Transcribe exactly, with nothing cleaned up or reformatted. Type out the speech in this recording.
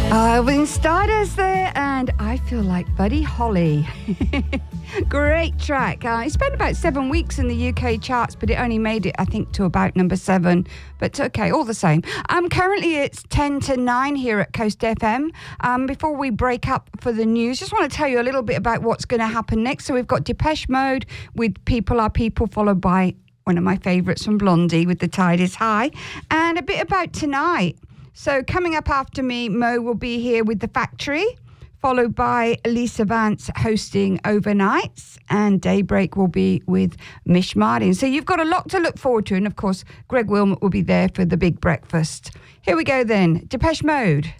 Alvin Stardust there, and I Feel Like Buddy Holly. Great track. Uh, it spent about seven weeks in the U K charts, but it only made it, I think, to about number seven. But okay, all the same. Um, currently, it's ten to nine here at Coast F M. Um, before we break up for the news, just want to tell you a little bit about what's going to happen next. So we've got Depeche Mode with People Are People, followed by one of my favourites from Blondie with The Tide Is High, and a bit about tonight. So coming up after me, Mo will be here with The Factory, followed by Lisa Vance hosting Overnights, and Daybreak will be with Mish Martin. So you've got a lot to look forward to, and of course, Greg Wilmot will be there for the big breakfast. Here we go then, Depeche Mode.